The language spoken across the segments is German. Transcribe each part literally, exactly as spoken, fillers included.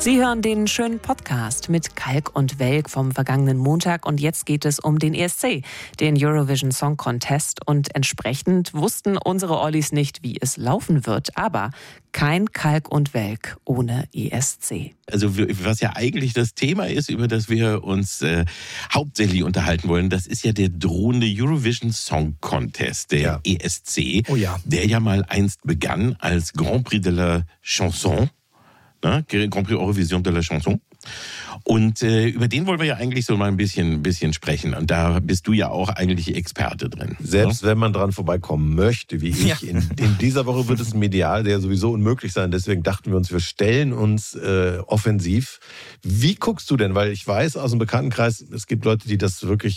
Sie hören den schönen Podcast mit Kalk und Welk vom vergangenen Montag und jetzt geht es um den E S C, den Eurovision Song Contest, und entsprechend wussten unsere Ollis nicht, wie es laufen wird, aber kein Kalk und Welk ohne E S C. Also was ja eigentlich das Thema ist, über das wir uns äh, hauptsächlich unterhalten wollen, das ist ja der drohende Eurovision Song Contest, der ja. E S C, oh ja. der ja mal einst begann als Grand Prix de la Chanson, ne? Grand Prix Eurovision de la Chanson. Und äh, über den wollen wir ja eigentlich so mal ein bisschen, bisschen sprechen. Und da bist du ja auch eigentlich Experte drin. Selbst ne? wenn man dran vorbeikommen möchte, wie ich. Ja. In, in dieser Woche wird es medial ja sowieso unmöglich sein. Deswegen dachten wir uns, wir stellen uns äh, offensiv. Wie guckst du denn? Weil ich weiß aus dem Bekanntenkreis, es gibt Leute, die das wirklich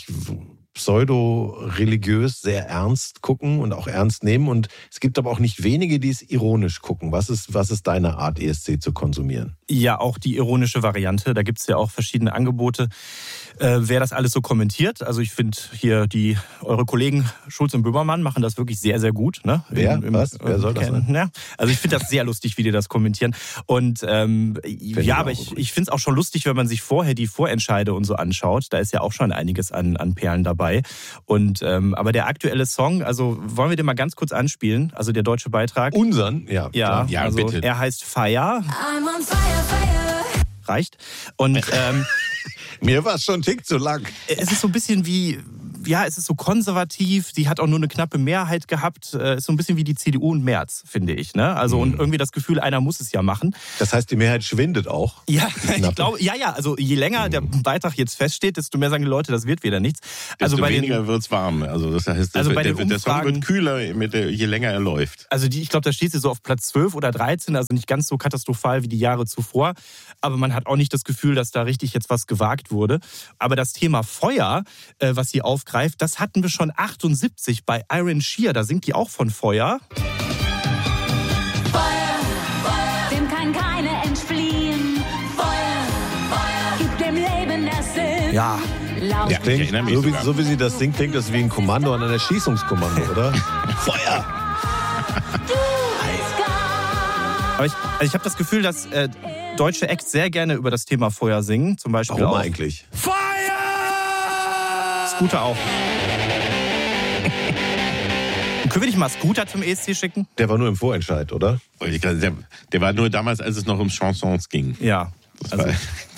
pseudo-religiös sehr ernst gucken und auch ernst nehmen. Und es gibt aber auch nicht wenige, die es ironisch gucken. Was ist, was ist deine Art, E S C zu konsumieren? Ja, auch die ironische Variante. Da gibt es ja auch verschiedene Angebote, äh, wer das alles so kommentiert. Also ich finde hier die eure Kollegen Schulz und Böhmermann machen das wirklich sehr, sehr gut. Ne? Wer? Im, im, Was? Wer soll das sein? Ja. Also ich finde das sehr lustig, wie die das kommentieren. Und ähm, ja, aber ich, ich finde es auch schon lustig, wenn man sich vorher die Vorentscheide und so anschaut. Da ist ja auch schon einiges an, an Perlen dabei. Und ähm, aber der aktuelle Song, also wollen wir den mal ganz kurz anspielen? Also der deutsche Beitrag. Unseren? Ja. Ja, ja also bitte. Er heißt Fire. I'm on fire, fire. Reicht. Und ähm, mir war es schon ein Tick zu lang. Es ist so ein bisschen wie, ja, es ist so konservativ. Die hat auch nur eine knappe Mehrheit gehabt. Es ist so ein bisschen wie die C D U und Merz, finde ich. Ne? Also mhm. und irgendwie das Gefühl, einer muss es ja machen. Das heißt, die Mehrheit schwindet auch? Ja, ich glaube, ja, ja. Also je länger mhm. der Beitrag jetzt feststeht, desto mehr sagen die Leute, das wird wieder nichts. Also desto bei weniger wird es warm. Also das heißt, das also wird, bei der, den der Song wird kühler, mit der, je länger er läuft. Also die, ich glaube, da steht sie so auf Platz zwölf oder dreizehn, also nicht ganz so katastrophal wie die Jahre zuvor. Aber man hat auch nicht das Gefühl, dass da richtig jetzt was gewagt wurde. Aber das Thema Feuer, äh, was sie aufgreift, das hatten wir schon achtundsiebzig bei Iron Shear. Da singt die auch von Feuer. Feuer, Feuer, dem kann keiner entfliehen. Feuer, Feuer, gibt dem Leben das Sinn. Ja. Laut. Das klingt, so, wie, so wie sie das singt, klingt das wie ein Kommando an ein Erschießungskommando, oder? Feuer! Aber ich, also ich habe das Gefühl, dass äh, deutsche Acts sehr gerne über das Thema Feuer singen. Zum Beispiel Warum auch eigentlich? Feuer! Scooter auch. Können wir nicht mal Scooter zum E S C schicken? Der war nur im Vorentscheid, oder? Der, der war nur damals, als es noch um Chansons ging. Ja. Das Also, war,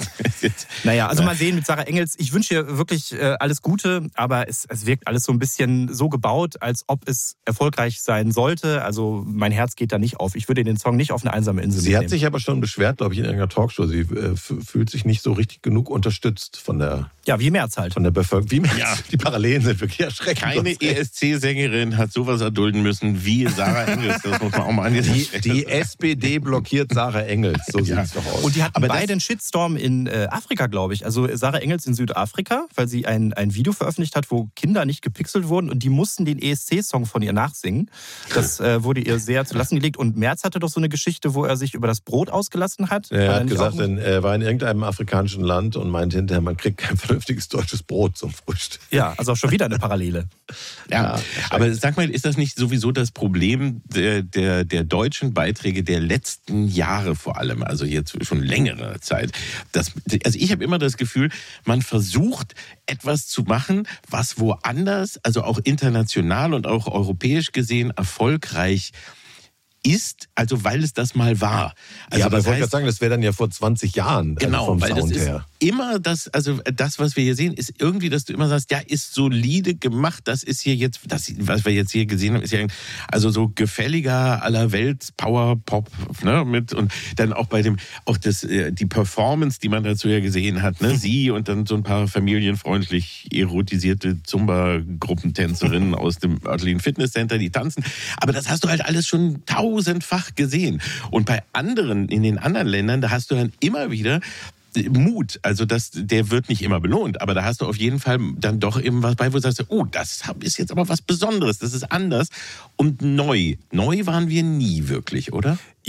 naja, also mal sehen mit Sarah Engels. Ich wünsche ihr wirklich äh, alles Gute, aber es, es wirkt alles so ein bisschen so gebaut, als ob es erfolgreich sein sollte. Also mein Herz geht da nicht auf. Ich würde den Song nicht auf eine einsame Insel Sie mitnehmen. hat sich aber schon beschwert, glaube ich, in irgendeiner Talkshow. Sie äh, fühlt sich nicht so richtig genug unterstützt von der, ja, wie Merz halt. von der Bevölkerung. Wie Merz. Ja. Die Parallelen sind wirklich erschreckend. keine E S C-Sängerin hat sowas erdulden müssen wie Sarah Engels. Das muss man auch mal an Die, die S P D blockiert Sarah Engels. So Ja. sieht es doch aus. Und die hatten Aber beide einen Shitstorm in äh, Afrika, glaube ich. Also Sarah Engels in Südafrika, weil sie ein, ein Video veröffentlicht hat, wo Kinder nicht gepixelt wurden und die mussten den E S C-Song von ihr nachsingen. Das äh, wurde ihr sehr zu Lasten gelegt. Und Merz hatte doch so eine Geschichte, wo er sich über das Brot ausgelassen hat. Er War hat nicht gesagt, auch- er war in irgendeinem afrikanischen Land und meinte hinterher, man kriegt kein vernünftiges deutsches Brot zum Frühstück. Ja, also auch schon wieder eine Parallele. Ja, aber sag mal, ist das nicht sowieso das Problem der, der, der deutschen Beiträge der letzten Jahre vor allem, also jetzt schon längere Zeit? Das, also ich habe immer das Gefühl, man versucht etwas zu machen, was woanders, also auch international und auch europäisch gesehen erfolgreich ist, also weil es das mal war. Also ja, aber das ich wollte heißt, gerade sagen, das wäre dann ja vor zwanzig Jahren Genau, also vom weil Sound das ist her. immer das, also das, was wir hier sehen, ist irgendwie, dass du immer sagst, ja, ist solide gemacht, das ist hier jetzt, das, was wir jetzt hier gesehen haben, ist ja also so gefälliger aller Welt Power Pop, ne, mit und dann auch bei dem, auch das, die Performance, die man dazu ja gesehen hat, ne, sie und dann so ein paar familienfreundlich erotisierte Zumba-Gruppentänzerinnen aus dem örtlichen Fitnesscenter, die tanzen, aber das hast du halt alles schon tausendfach gesehen und bei anderen, in den anderen Ländern, da hast du dann immer wieder Mut, also das, der wird nicht immer belohnt, aber da hast du auf jeden Fall dann doch eben was bei, wo du sagst, oh, das ist jetzt aber was Besonderes, das ist anders und neu. Neu waren wir nie wirklich, oder?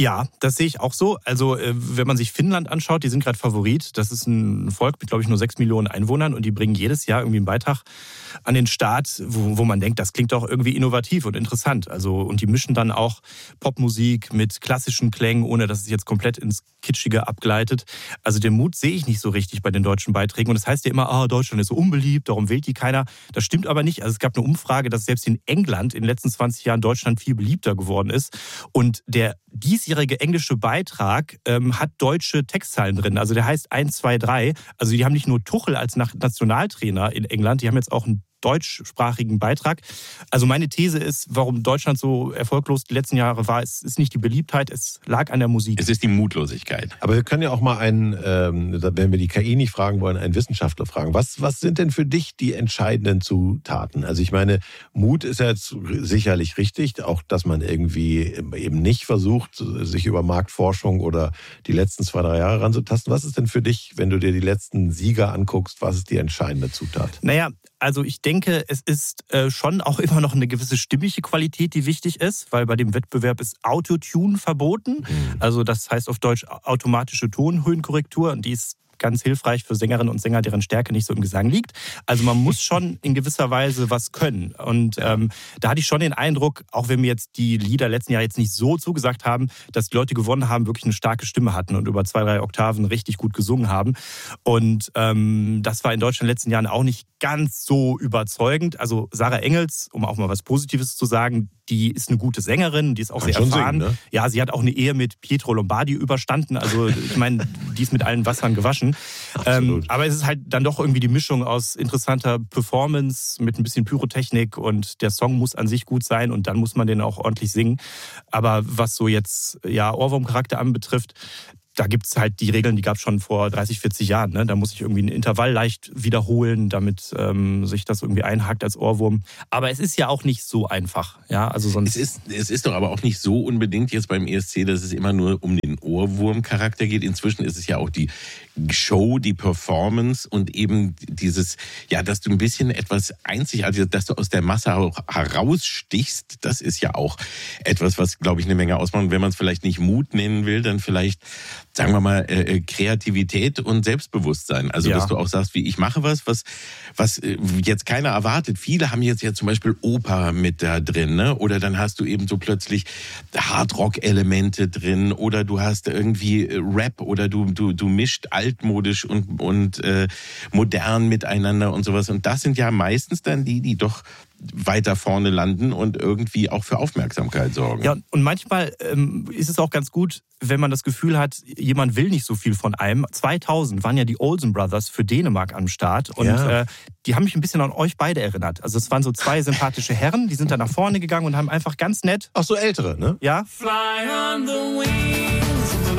Ja, das sehe ich auch so. Also wenn man sich Finnland anschaut, die sind gerade Favorit. Das ist ein Volk mit, glaube ich, nur sechs Millionen Einwohnern und die bringen jedes Jahr irgendwie einen Beitrag an den Start, wo, wo man denkt, das klingt doch irgendwie innovativ und interessant. Also und die mischen dann auch Popmusik mit klassischen Klängen, ohne dass es jetzt komplett ins Kitschige abgleitet. Also den Mut sehe ich nicht so richtig bei den deutschen Beiträgen. Und das heißt ja immer, ah, Deutschland ist so unbeliebt, darum wählt die keiner. Das stimmt aber nicht. Also es gab eine Umfrage, dass selbst in England in den letzten zwanzig Jahren Deutschland viel beliebter geworden ist. Und der diesjährige englische Beitrag ähm, hat deutsche Textzeilen drin. Also der heißt eins, zwei, drei. Also die haben nicht nur Tuchel als Nationaltrainer in England, die haben jetzt auch einen deutschsprachigen Beitrag. Also meine These ist, warum Deutschland so erfolglos die letzten Jahre war, es ist nicht die Beliebtheit, es lag an der Musik. Es ist die Mutlosigkeit. Aber wir können ja auch mal einen, ähm, wenn wir die K I nicht fragen wollen, einen Wissenschaftler fragen. Was, was sind denn für dich die entscheidenden Zutaten? Also ich meine, Mut ist ja jetzt sicherlich richtig, auch dass man irgendwie eben nicht versucht, sich über Marktforschung oder die letzten zwei, drei Jahre ranzutasten. Was ist denn für dich, wenn du dir die letzten Sieger anguckst, was ist die entscheidende Zutat? Naja, also ich denke, es ist schon auch immer noch eine gewisse stimmliche Qualität, die wichtig ist, weil bei dem Wettbewerb ist Autotune verboten. Mhm. Also das heißt auf Deutsch automatische Tonhöhenkorrektur und die ist ganz hilfreich für Sängerinnen und Sänger, deren Stärke nicht so im Gesang liegt. Also man muss schon in gewisser Weise was können. Und ähm, da hatte ich schon den Eindruck, auch wenn mir jetzt die Lieder letzten Jahr jetzt nicht so zugesagt haben, dass die Leute gewonnen haben, wirklich eine starke Stimme hatten und über zwei, drei Oktaven richtig gut gesungen haben. Und ähm, das war in Deutschland in den letzten Jahren auch nicht ganz so überzeugend. Also Sarah Engels, um auch mal was Positives zu sagen, die ist eine gute Sängerin, die ist auch Kann sehr erfahren. Singen, ne? Ja, sie hat auch eine Ehe mit Pietro Lombardi überstanden. Also ich meine, die ist mit allen Wassern gewaschen. Ähm, aber es ist halt dann doch irgendwie die Mischung aus interessanter Performance mit ein bisschen Pyrotechnik und der Song muss an sich gut sein und dann muss man den auch ordentlich singen. Aber was so jetzt ja Ohrwurmcharakter anbetrifft, da gibt es halt die Regeln, die gab es schon vor dreißig, vierzig Jahren. Ne? Da muss ich irgendwie ein Intervall leicht wiederholen, damit ähm, sich das irgendwie einhakt als Ohrwurm. Aber es ist ja auch nicht so einfach. Ja, also sonst es, ist, es ist doch aber auch nicht so unbedingt jetzt beim E S C, dass es immer nur um den Ohrwurmcharakter geht. Inzwischen ist es ja auch die Show, die Performance und eben dieses, ja, dass du ein bisschen etwas Einzigartiges, dass du aus der Masse auch herausstichst, das ist ja auch etwas, was, glaube ich, eine Menge ausmacht. Und wenn man es vielleicht nicht Mut nennen will, dann vielleicht, sagen wir mal, äh, Kreativität und Selbstbewusstsein. Also, ja. dass du auch sagst, wie ich mache was, was, was äh, jetzt keiner erwartet. Viele haben jetzt ja zum Beispiel Oper mit da drin, ne? Oder dann hast du eben so plötzlich Hardrock-Elemente drin oder du hast irgendwie Rap oder du, du, du mischt altmodisch und, und äh, modern miteinander und sowas. Und das sind ja meistens dann die, die doch weiter vorne landen und irgendwie auch für Aufmerksamkeit sorgen. Ja, und manchmal ähm, ist es auch ganz gut, wenn man das Gefühl hat, jemand will nicht so viel von einem. zweitausend waren ja die Olsen Brothers für Dänemark am Start und ja. äh, die haben mich ein bisschen an euch beide erinnert. Also es waren so zwei sympathische Herren, die sind dann nach vorne gegangen und haben einfach ganz nett... Ach so, ältere, ne? Ja. Fly on the wings of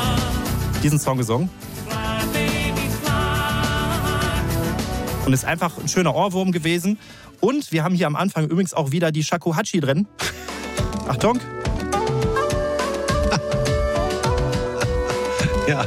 love. Diesen Song gesungen. Und ist einfach ein schöner Ohrwurm gewesen. Und wir haben hier am Anfang übrigens auch wieder die Shakuhachi drin. Achtung. Ja.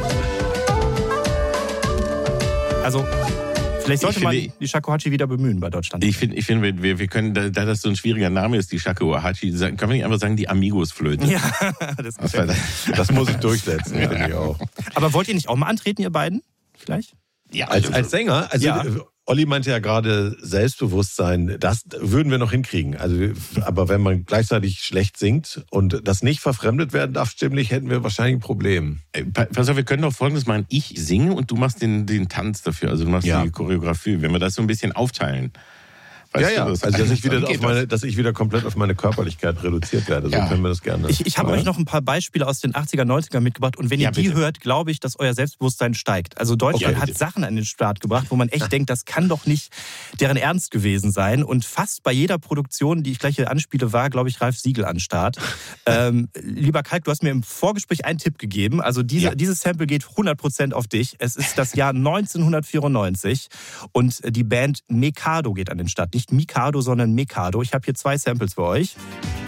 Also, vielleicht sollte man die Shakuhachi wieder bemühen bei Deutschland. Ich finde, ich find, wir, wir können, da das so ein schwieriger Name ist, die Shakuhachi, können wir nicht einfach sagen, die Amigos-Flöte. Ja, das, das, das muss ich durchsetzen, ja. Finde ich auch. Aber wollt ihr nicht auch mal antreten, ihr beiden? Vielleicht? Ja, als, als Sänger? Also, ja. Olli meinte ja gerade Selbstbewusstsein, das würden wir noch hinkriegen. Also, aber wenn man gleichzeitig schlecht singt und das nicht verfremdet werden darf stimmlich, hätten wir wahrscheinlich ein Problem. Pass auf, wir können doch Folgendes machen. Ich singe und du machst den, den Tanz dafür, also du machst ja. die Choreografie. Wenn wir das so ein bisschen aufteilen. Weißt ja, ja, das? Also dass ich, wieder auf meine, dass ich wieder komplett auf meine Körperlichkeit reduziert werde. So ja. können wir das gerne. Ich, ich habe ja. euch noch ein paar Beispiele aus den achtziger, neunziger mitgebracht. Und wenn ihr ja, die hört, glaube ich, dass euer Selbstbewusstsein steigt. Also Deutschland okay, hat Sachen an den Start gebracht, wo man echt denkt, das kann doch nicht deren Ernst gewesen sein. Und fast bei jeder Produktion, die ich gleich hier anspiele, war, glaube ich, Ralf Siegel an Start. ähm, lieber Kalk, du hast mir im Vorgespräch einen Tipp gegeben. Also diese, ja. dieses Sample geht hundert Prozent auf dich. Es ist das Jahr neunzehnhundertvierundneunzig und die Band Mikado geht an den Start. Nicht Mikado, sondern Mikado. Ich habe hier zwei Samples für euch.